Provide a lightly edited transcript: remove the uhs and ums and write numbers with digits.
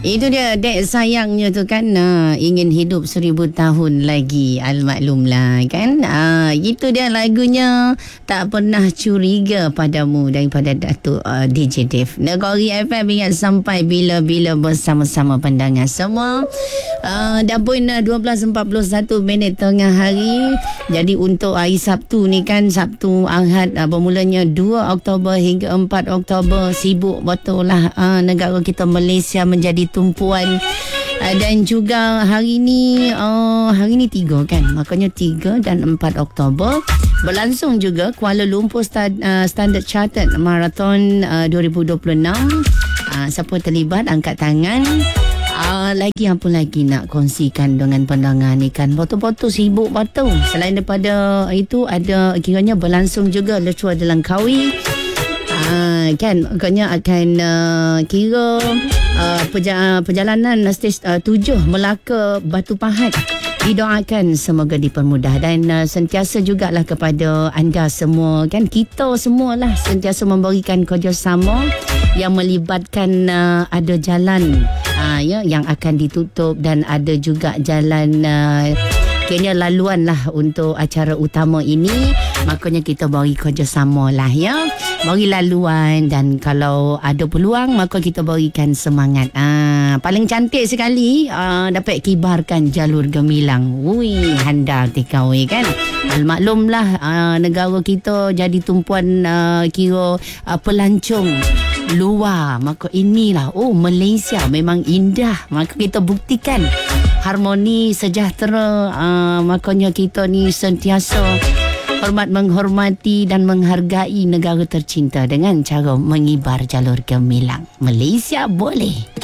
Itu dia dek sayangnya tu kan, ingin hidup 1000 tahun lagi. Al-maklumlah kan. Itu dia lagunya Tak Pernah Curiga Padamu daripada Datuk DJ Dave. Negeri FM ingat sampai bila-bila bersama-sama pandangan semua. Dah pun 12.41 minit tengah hari. Jadi untuk hari Sabtu ni kan, Sabtu Ahad bermulanya 2 Oktober hingga 4 Oktober, sibuk betul lah negara kita Malaysia menjadi tumpuan. Dan juga hari ni 3 kan, makanya 3 dan 4 Oktober berlangsung juga Kuala Lumpur Standard Chartered Marathon 2026. Siapa terlibat angkat tangan. Lagi apa lagi nak kongsikan dengan pandangan ni kan, betul-betul sibuk betul. Selain daripada itu, ada kiranya berlangsung juga Lecua Delangkawi. Kan agaknya akan kira perjalanan stage 7 Melaka Batu Pahat. Didoakan semoga dipermudah dan sentiasa jugalah kepada anda semua kan, kita semualah sentiasa memberikan kerjasama yang melibatkan ada jalan yang akan ditutup dan ada juga jalan kayaknya laluan lah untuk acara utama ini. Makanya kita bagi kerjasama lah ya, bagi laluan, dan kalau ada peluang maka kita berikan semangat. Paling cantik sekali dapat kibarkan jalur gemilang. Ui, handal TKW kan. Al-maklumlah negara kita jadi tumpuan kira pelancong luar. Maka inilah Malaysia memang indah. Maka kita buktikan harmoni, sejahtera. Makanya kita ni sentiasa menghormati dan menghargai negara tercinta dengan cara mengibar jalur gemilang. Malaysia boleh.